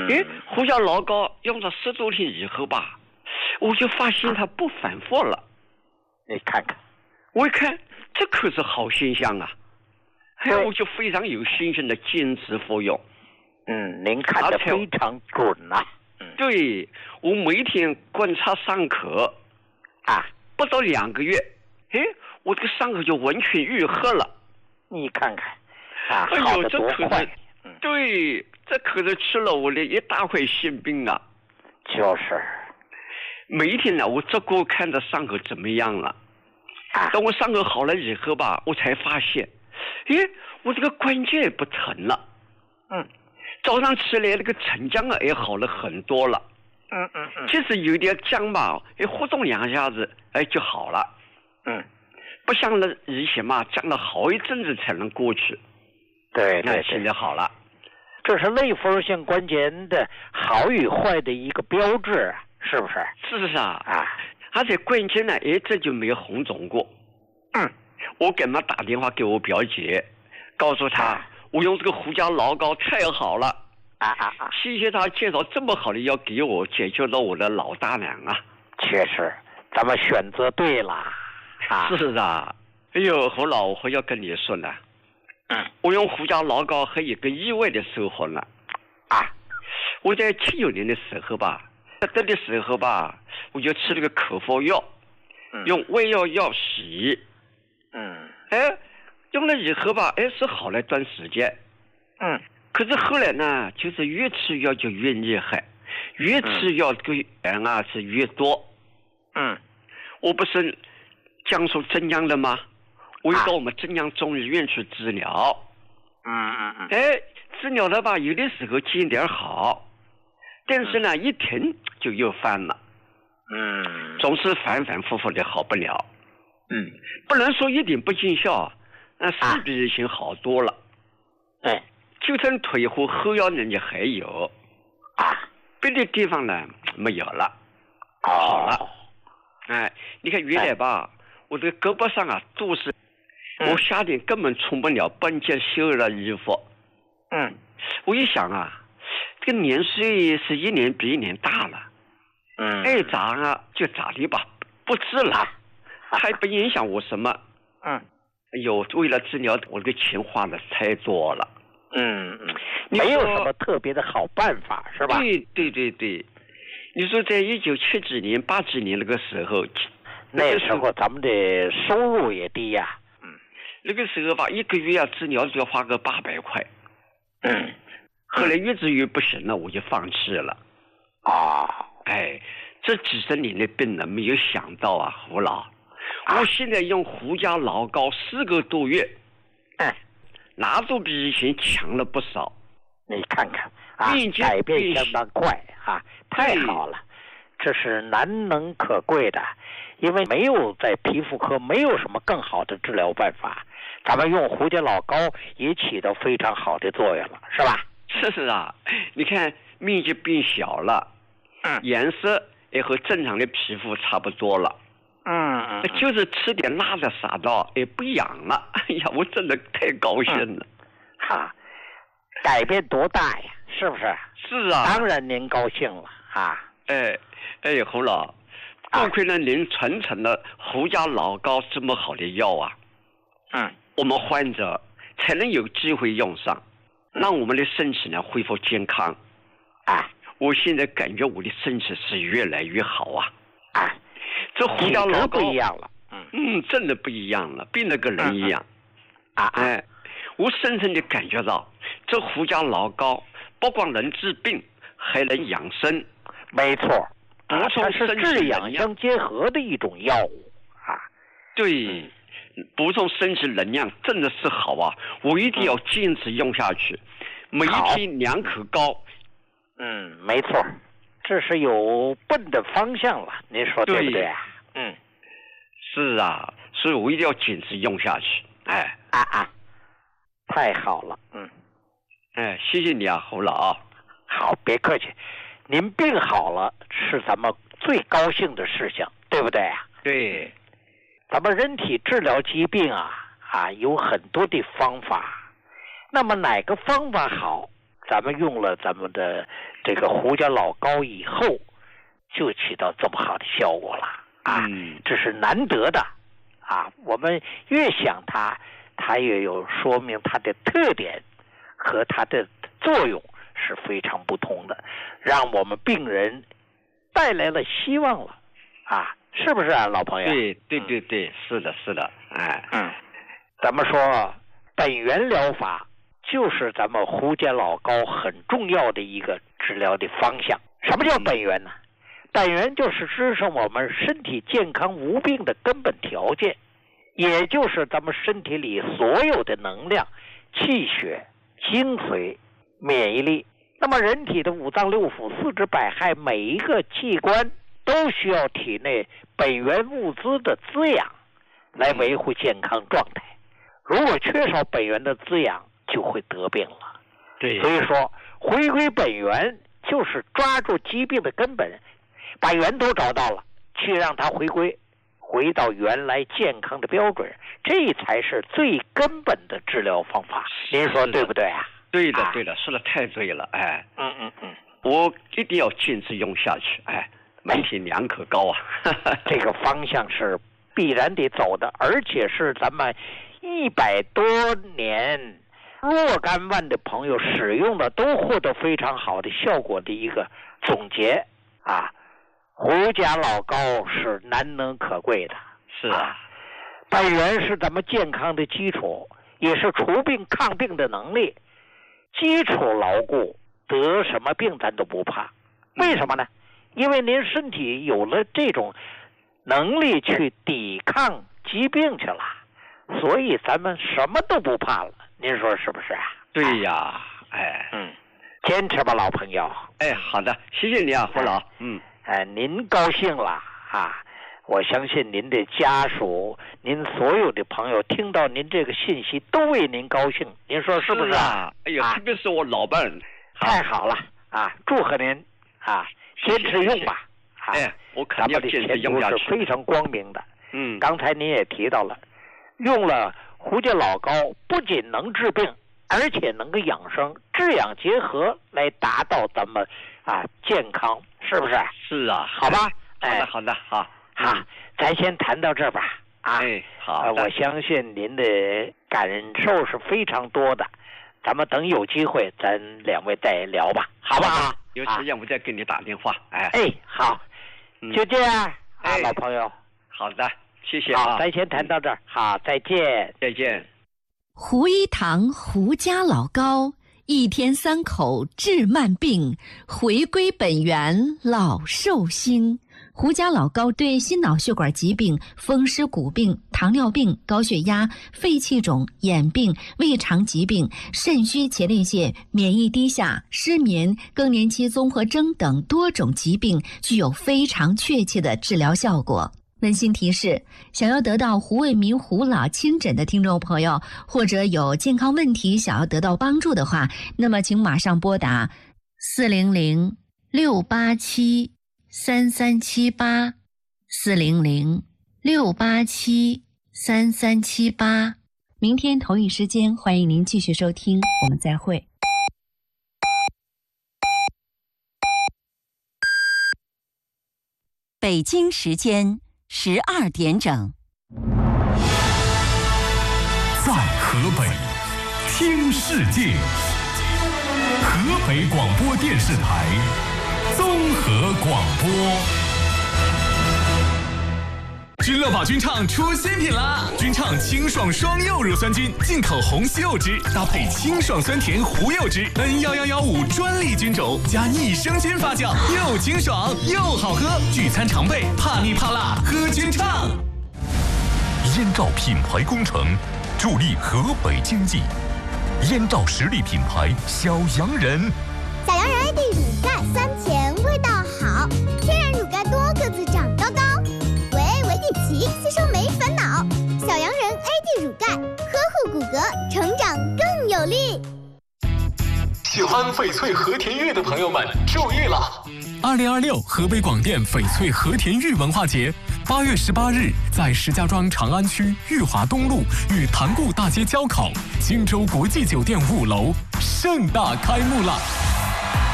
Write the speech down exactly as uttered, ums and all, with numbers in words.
嗯，哎，胡椒老膏用了十多天以后吧，我就发现它不反复了。 你看看， 我一看，这可是好现象啊！哎，我就非常有信心的坚持服用。 嗯，您看得非常准呐、啊。 嗯，对，我每天观察伤口啊， 不到两个月，哎，我这个伤口就完全愈合了。 你看看，啊， 哎呦，这可是， 嗯、 对，这可是吃了我的一大块心病啊！ 就是， 每一天呢，我只顾看着伤口怎么样了。 啊， 等我伤口好了以后吧，我才发现，哎，我这个关节也不疼了。 嗯， 早上起来那个沉僵啊也好了很多了。 嗯嗯嗯， 其实有点僵吧，哎，活动两下子，哎就好了。 嗯， 不像那以前嘛，僵了好一阵子才能过去。 对对对， 现在好了。 这是类风湿性关节炎的好与坏的一个标志，是不是？ 是啊， 啊， 而且关键呢，哎，这就没有红肿过。 嗯， 我给他打电话给我表姐，告诉他、啊、我用这个胡椒老膏太好了。 啊啊啊！ 谢谢他介绍这么好的药给我，解决了我的老大娘啊。 确实，咱们选择对了。啊， 是的。哎呦，侯老，我要跟你说呢。 嗯， 我用胡椒老膏还有一个意外的收获呢。 啊， 我在七九年的时候吧，这的时候吧，我就吃了个口服药， 嗯、 用胃药药洗。 嗯， 哎，用了以后吧，哎是好了一段时间。 嗯。 可是后来呢，就是越吃药就越厉害，越吃药这个人啊是越多。 嗯， 我不是江苏镇江的吗？我又到我们镇江中医院去治疗。 嗯嗯嗯。 哎，治疗了吧，有的时候见点好，但是呢， 嗯、 一停就又犯了。 嗯， 总是反反复复的好不了。 嗯， 不能说一点不见效，那是比以前好多了。 哎、啊。 就剩腿和后腰人家还有， 啊， 别的地方呢没有了， 哦、 好了。哎，你看原来吧，哎、我这个胳膊上啊都是， 嗯、 我夏天根本穿不了半截袖的衣服。 嗯， 我一想啊，这个年岁是一年比一年大了， 嗯， 爱咋啊就咋的吧，不治了，还不影响我什么。 嗯， 哎呦，为了治疗我这个钱花的太多了。 嗯嗯，没有什么特别的好办法，是吧？ 对对对对，你说在一九七几年、八几年那个时候， 那时候咱们的收入也低呀、啊。 嗯，那个时候吧，一个月啊治疗就要花个八百块。 嗯， 后来越治越不行了，我就放弃了。 啊， 哎，这几十年的病呢，没有想到啊，胡老，啊、我现在用胡椒老膏四个多月。 哎。 哪都比以前强了不少， 你看看啊，改变相当快啊，太好了，这是难能可贵的，因为没有在皮肤科没有什么更好的治疗办法，咱们用胡椒老膏也起到非常好的作用了，是吧？ 是啊，你看面积变小了， 嗯， 颜色也和正常的皮肤差不多了。 嗯嗯， 就是吃点辣的啥的也不痒了。哎呀，我真的太高兴了。 哈、嗯啊，改变多大呀？是不是？ 是啊。 当然您高兴了啊。 哎哎，侯老，多亏了您传承了胡椒老膏这么好的药啊。 嗯。 我们患者才能有机会用上，让我们的身体呢恢复健康。 啊， 我现在感觉我的身体是越来越好啊。 啊。 这胡椒老膏不一样了， 嗯嗯，真的不一样了，变了个人一样。 嗯、啊哎，我深深的感觉到，这胡椒老膏不光能治病，还能养生。 没错， 补充身体治养相结合的一种药物啊。 对，补充身体能量真的是好啊！我一定要坚持用下去，嗯、每一天两口膏。 嗯，没错。这是有奔的方向了，您说对不对啊？嗯， 是啊，所以我一定要坚持用下去。哎啊啊，太好了，嗯， 哎，谢谢你啊，侯老。 好，别客气。您病好了是咱们最高兴的事情，对不对啊？ 对， 咱们人体治疗疾病啊啊有很多的方法，那么哪个方法好， 咱们用了咱们的这个胡椒老膏以后，就起到这么好的效果了啊！ 嗯， 这是难得的啊！我们越想它，它越有说明它的特点和它的作用是非常不同的，让我们病人带来了希望了啊！是不是啊，老朋友？ 对对对对，嗯、是的，是的，哎， 嗯，咱们说本源疗法就是咱们胡椒老膏很重要的一个治疗的方向。什么叫本源呢？本源就是支撑我们身体健康无病的根本条件，也就是咱们身体里所有的能量、气血、精髓、免疫力。那么人体的五脏六腑、四肢百骸，每一个器官都需要体内本源物资的滋养来维护健康状态。如果缺少本源的滋养，就会得病了。 对， 所以说回归本源就是抓住疾病的根本，把源头找到了，去让它回归，回到原来健康的标准，这才是最根本的治疗方法。您说对不对啊？ 对的，对的，说的太对了，哎， 嗯嗯嗯， 我一定要坚持用下去，哎，媒体两可高啊， 这个方向是必然得走的，而且是咱们一百多年若干万的朋友使用的都获得非常好的效果的一个总结啊。胡椒老膏是难能可贵的， 是啊， 本源是咱们健康的基础，也是除病抗病的能力。基础牢固，得什么病咱都不怕。为什么呢？因为您身体有了这种能力去抵抗疾病去了，所以咱们什么都不怕了。您说是不是啊？ 对呀，哎， 嗯，坚持吧，老朋友。 哎，好的，谢谢你啊，胡老。嗯， 哎，您高兴了啊！我相信您的家属，您所有的朋友听到您这个信息都为您高兴，您说是不是啊？哎呀，特别是我老伴儿， 太好了啊！祝贺您啊，坚持用吧。啊、 哎，我肯定要坚持用下去。 是非常光明的。 嗯， 刚才您也提到了，用了胡椒老膏不仅能治病，而且能够养生，治养结合来达到咱们啊健康，是不是？ 是啊， 好吧。 好的，好的，好。 好，咱先谈到这儿吧。啊， 哎，好、 呃，我相信您的感受是非常多的，咱们等有机会，咱两位再聊吧，好不好？ 有时间我再给你打电话。哎， 哎，好，嗯、就这样， 哎、 啊，老朋友。 好的，谢谢啊。 好，咱先谈到这儿。好，再见， 再见。 胡一堂胡家老膏，一天三口治慢病，回归本源老寿星。胡椒老膏对心脑血管疾病、风湿骨病、糖尿病、高血压、肺气肿、眼病、胃肠疾病、肾虚前列腺、免疫低下、失眠、更年期综合征等多种疾病具有非常确切的治疗效果。温馨提示：想要得到胡卫民胡老亲诊的听众朋友，或者有健康问题想要得到帮助的话，那么请马上拨打四零零六八七三三七八四零零六八七三三七八。明天同一时间，欢迎您继续收听，我们再会。 北京时间十二点整， 在河北听世界，河北广播电视台综合广播。君乐宝君畅出新品啦！君畅清爽双柚乳酸菌，进口红西柚汁，搭配清爽酸甜胡柚汁 N 一一一五专利菌种，加益生菌发酵，又清爽又好喝。聚餐常备，怕腻怕辣，喝君畅。燕赵品牌工程，助力河北经济。燕赵实力品牌小洋人。 小洋人 A D 乳钙酸甜，味道好，天然乳钙多个子长高高。喂，维迪奇吸收没烦恼。小洋人 A D 乳钙，呵护骨骼，成长更有力。 喜欢翡翠和田玉的朋友们注意了， 二零二六河北广电翡翠和田玉文化节，八月十八日在石家庄长安区裕华东路与塘沽大街交口，荆州国际酒店五楼盛大开幕了。